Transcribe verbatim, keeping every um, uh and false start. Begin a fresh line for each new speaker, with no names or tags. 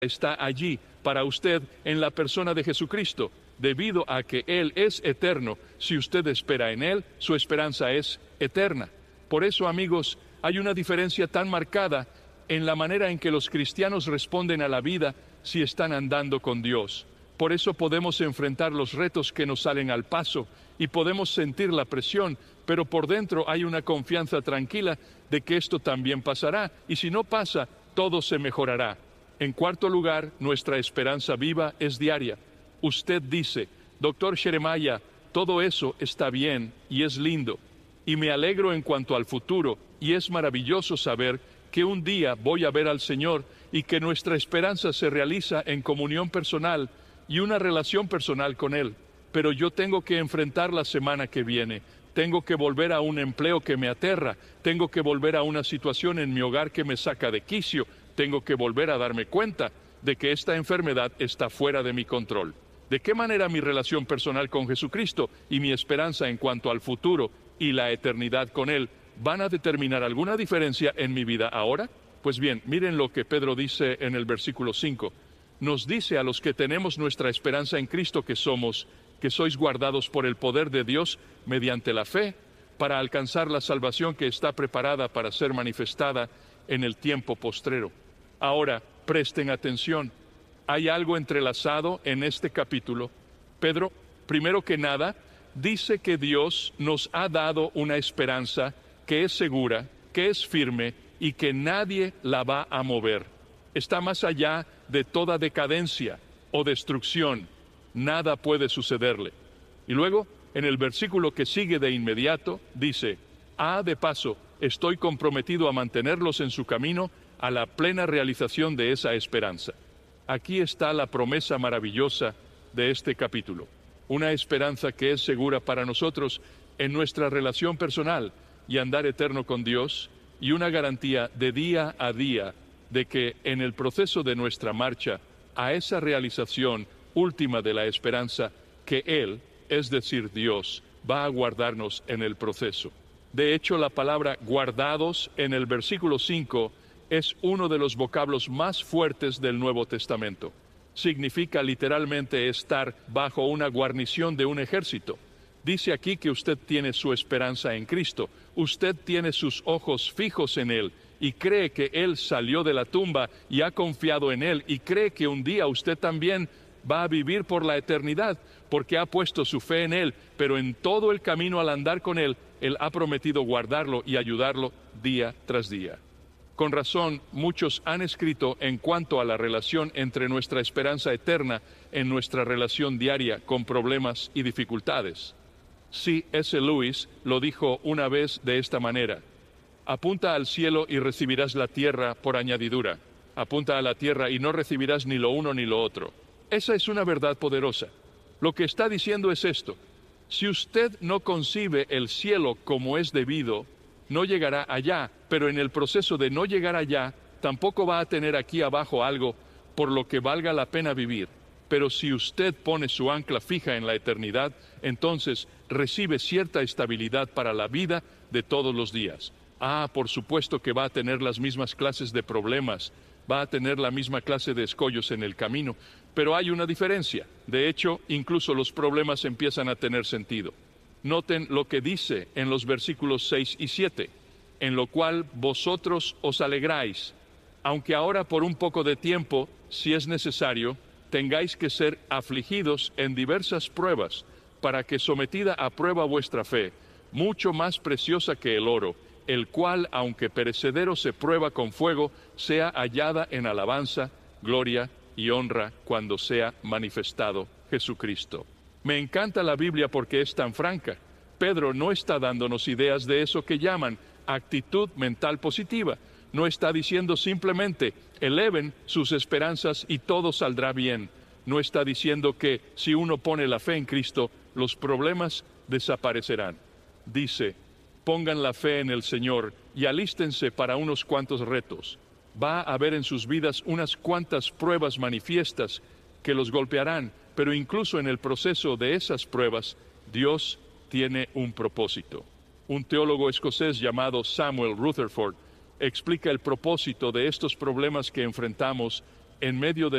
está allí para usted en la persona de Jesucristo. Debido a que Él es eterno, si usted espera en Él, su esperanza es eterna. Por eso, amigos, hay una diferencia tan marcada en la manera en que los cristianos responden a la vida si están andando con Dios. Por eso podemos enfrentar los retos que nos salen al paso y podemos sentir la presión, pero por dentro hay una confianza tranquila de que esto también pasará, y si no pasa, todo se mejorará. En cuarto lugar, nuestra esperanza viva es diaria. Usted dice, doctor Sheremaya, todo eso está bien y es lindo, y me alegro en cuanto al futuro, y es maravilloso saber que un día voy a ver al Señor y que nuestra esperanza se realiza en comunión personal y una relación personal con Él. Pero yo tengo que enfrentar la semana que viene, tengo que volver a un empleo que me aterra, tengo que volver a una situación en mi hogar que me saca de quicio, tengo que volver a darme cuenta de que esta enfermedad está fuera de mi control. ¿De qué manera mi relación personal con Jesucristo y mi esperanza en cuanto al futuro y la eternidad con Él van a determinar alguna diferencia en mi vida ahora? Pues bien, miren lo que Pedro dice en el versículo cinco. Nos dice a los que tenemos nuestra esperanza en Cristo que somos, que sois guardados por el poder de Dios mediante la fe, para alcanzar la salvación que está preparada para ser manifestada en el tiempo postrero. Ahora, presten atención. Hay algo entrelazado en este capítulo. Pedro, primero que nada, dice que Dios nos ha dado una esperanza que es segura, que es firme y que nadie la va a mover. Está más allá de toda decadencia o destrucción. Nada puede sucederle. Y luego, en el versículo que sigue de inmediato, dice, ah, de paso, estoy comprometido a mantenerlos en su camino a la plena realización de esa esperanza. Aquí está la promesa maravillosa de este capítulo. Una esperanza que es segura para nosotros en nuestra relación personal y andar eterno con Dios, y una garantía de día a día de que en el proceso de nuestra marcha a esa realización última de la esperanza, que Él, es decir, Dios, va a guardarnos en el proceso. De hecho, la palabra guardados en el versículo cinco es uno de los vocablos más fuertes del Nuevo Testamento. Significa literalmente estar bajo una guarnición de un ejército. Dice aquí que usted tiene su esperanza en Cristo, usted tiene sus ojos fijos en Él y cree que Él salió de la tumba y ha confiado en Él y cree que un día usted también va a vivir por la eternidad porque ha puesto su fe en Él, pero en todo el camino al andar con Él, Él ha prometido guardarlo y ayudarlo día tras día. Con razón, muchos han escrito en cuanto a la relación entre nuestra esperanza eterna en nuestra relación diaria con problemas y dificultades. C S Lewis lo dijo una vez de esta manera: apunta al cielo y recibirás la tierra por añadidura. Apunta a la tierra y no recibirás ni lo uno ni lo otro. Esa es una verdad poderosa. Lo que está diciendo es esto: si usted no concibe el cielo como es debido, no llegará allá, pero en el proceso de no llegar allá, tampoco va a tener aquí abajo algo por lo que valga la pena vivir. Pero si usted pone su ancla fija en la eternidad, entonces recibe cierta estabilidad para la vida de todos los días. Ah, por supuesto que va a tener las mismas clases de problemas, va a tener la misma clase de escollos en el camino, pero hay una diferencia. De hecho, incluso los problemas empiezan a tener sentido. Noten lo que dice en los versículos seis y siete, en lo cual vosotros os alegráis, aunque ahora por un poco de tiempo, si es necesario, tengáis que ser afligidos en diversas pruebas, para que sometida a prueba vuestra fe, mucho más preciosa que el oro, el cual, aunque perecedero se prueba con fuego, sea hallada en alabanza, gloria y honra cuando sea manifestado Jesucristo. Me encanta la Biblia porque es tan franca. Pedro no está dándonos ideas de eso que llaman actitud mental positiva. No está diciendo simplemente, eleven sus esperanzas y todo saldrá bien. No está diciendo que si uno pone la fe en Cristo, los problemas desaparecerán. Dice, pongan la fe en el Señor y alístense para unos cuantos retos. Va a haber en sus vidas unas cuantas pruebas manifiestas que los golpearán, pero incluso en el proceso de esas pruebas, Dios tiene un propósito. Un teólogo escocés llamado Samuel Rutherford explica el propósito de estos problemas que enfrentamos en medio de